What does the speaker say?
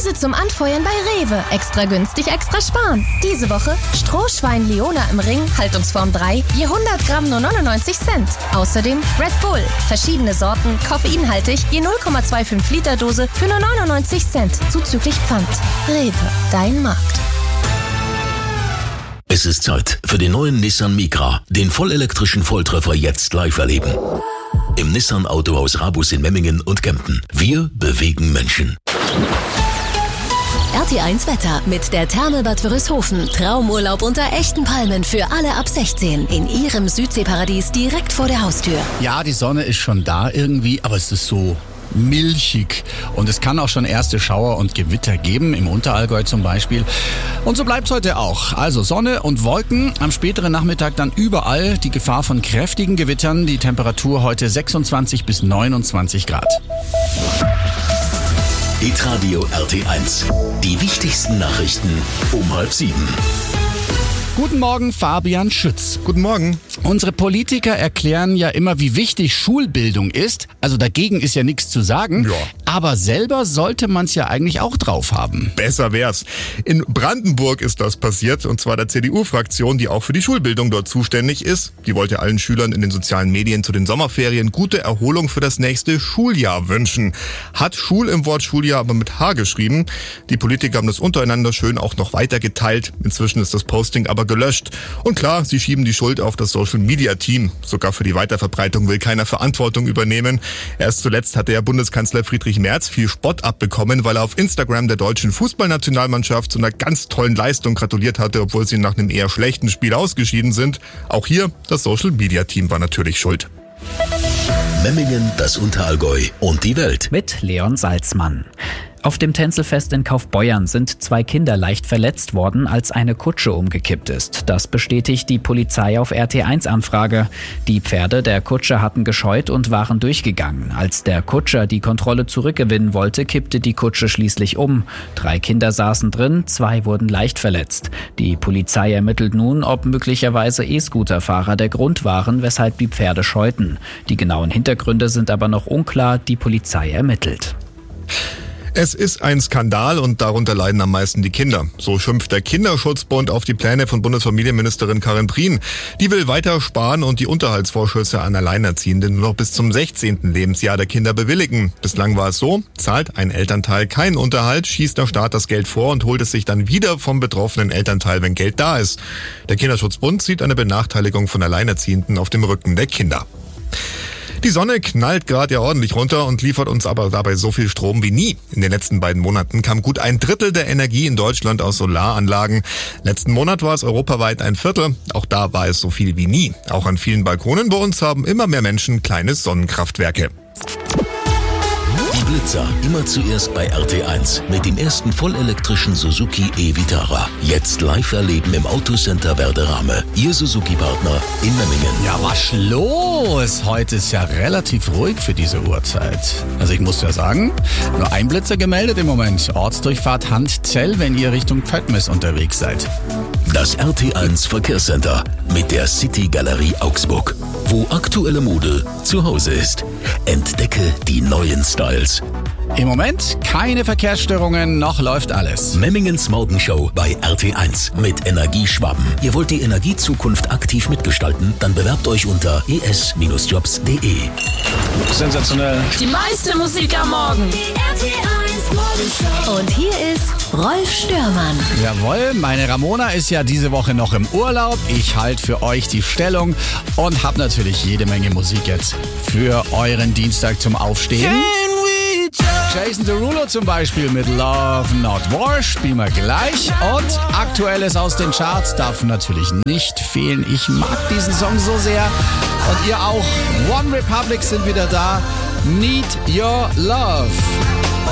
Gemüse zum Anfeuern bei Rewe. Extra günstig, extra sparen. Diese Woche Strohschwein Leona im Ring, Haltungsform 3, je 100 Gramm nur 99 Cent. Außerdem Red Bull, verschiedene Sorten, koffeinhaltig, je 0,25 Liter Dose für nur 99 Cent, zuzüglich Pfand. Rewe, dein Markt. Es ist Zeit für den neuen Nissan Micra, den vollelektrischen Volltreffer jetzt live erleben. Im Nissan Autohaus Rabus in Memmingen und Kempten. Wir bewegen Menschen. RT1 Wetter mit der Therme Bad Wörishofen. Traumurlaub unter echten Palmen für alle ab 16 in ihrem Südseeparadies direkt vor der Haustür. Ja, die Sonne ist schon da irgendwie, aber es ist so milchig. Und es kann auch schon erste Schauer und Gewitter geben, im Unterallgäu zum Beispiel. Und so bleibt es heute auch. Also Sonne und Wolken, am späteren Nachmittag dann überall die Gefahr von kräftigen Gewittern. Die Temperatur heute 26 bis 29 Grad. Hitradio RT1. Die wichtigsten Nachrichten um 6:30. Guten Morgen, Fabian Schütz. Guten Morgen. Unsere Politiker erklären ja immer, wie wichtig Schulbildung ist. Also dagegen ist ja nichts zu sagen. Ja. Aber selber sollte man es ja eigentlich auch drauf haben. Besser wär's. In Brandenburg ist das passiert, und zwar der CDU-Fraktion, die auch für die Schulbildung dort zuständig ist. Die wollte allen Schülern in den sozialen Medien zu den Sommerferien gute Erholung für das nächste Schuljahr wünschen. Hat Schul im Wort Schuljahr aber mit H geschrieben. Die Politiker haben das untereinander schön auch noch weiter geteilt. Inzwischen ist das Posting aber gelöscht. Und klar, sie schieben die Schuld auf das Social-Media-Team. Sogar für die Weiterverbreitung will keiner Verantwortung übernehmen. Erst zuletzt hatte ja Bundeskanzler Friedrich Merz viel Spott abbekommen, weil er auf Instagram der deutschen Fußballnationalmannschaft zu einer ganz tollen Leistung gratuliert hatte, obwohl sie nach einem eher schlechten Spiel ausgeschieden sind. Auch hier, das Social-Media-Team war natürlich schuld. Memmingen, das Unterallgäu und die Welt. Mit Leon Salzmann. Auf dem Tänzelfest in Kaufbeuern sind 2 Kinder leicht verletzt worden, als eine Kutsche umgekippt ist. Das bestätigt die Polizei auf RT1-Anfrage. Die Pferde der Kutsche hatten gescheut und waren durchgegangen. Als der Kutscher die Kontrolle zurückgewinnen wollte, kippte die Kutsche schließlich um. 3 Kinder saßen drin, 2 wurden leicht verletzt. Die Polizei ermittelt nun, ob möglicherweise E-Scooter-Fahrer der Grund waren, weshalb die Pferde scheuten. Die genauen Hintergründe sind aber noch unklar, die Polizei ermittelt. Es ist ein Skandal und darunter leiden am meisten die Kinder. So schimpft der Kinderschutzbund auf die Pläne von Bundesfamilienministerin Karin Prien. Die will weiter sparen und die Unterhaltsvorschüsse an Alleinerziehende nur noch bis zum 16. Lebensjahr der Kinder bewilligen. Bislang war es so, zahlt ein Elternteil keinen Unterhalt, schießt der Staat das Geld vor und holt es sich dann wieder vom betroffenen Elternteil, wenn Geld da ist. Der Kinderschutzbund sieht eine Benachteiligung von Alleinerziehenden auf dem Rücken der Kinder. Die Sonne knallt gerade ja ordentlich runter und liefert uns aber dabei so viel Strom wie nie. In den letzten beiden Monaten kam gut 1/3 der Energie in Deutschland aus Solaranlagen. Letzten Monat war es europaweit 1/4. Auch da war es so viel wie nie. Auch an vielen Balkonen bei uns haben immer mehr Menschen kleine Sonnenkraftwerke. Die Blitzer immer zuerst bei RT1 mit dem ersten vollelektrischen Suzuki e-Vitara. Jetzt live erleben im Autocenter Werderame. Ihr Suzuki-Partner in Memmingen. Ja, was los? Heute ist ja relativ ruhig für diese Uhrzeit. Also ich muss ja sagen, nur ein Blitzer gemeldet im Moment. Ortsdurchfahrt Handzell, wenn ihr Richtung Pöttmes unterwegs seid. Das RT1 Verkehrscenter mit der City Galerie Augsburg, wo aktuelle Mode zu Hause ist. Entdecke die neuen Styles. Im Moment keine Verkehrsstörungen, noch läuft alles. Memmingens Morgenshow bei RT1 mit Energieschwaben. Ihr wollt die Energiezukunft aktiv mitgestalten? Dann bewerbt euch unter es-jobs.de. Sensationell. Die meiste Musik am Morgen. Die RT1 Morgenshow. Und hier ist Rolf Störmann. Jawohl, meine Ramona ist ja diese Woche noch im Urlaub. Ich halte für euch die Stellung und habe natürlich jede Menge Musik jetzt für euren Dienstag zum Aufstehen. Jason Derulo zum Beispiel mit Love Not War spielen wir gleich. Und Aktuelles aus den Charts darf natürlich nicht fehlen. Ich mag diesen Song so sehr. Und ihr auch. One Republic sind wieder da. Need Your Love.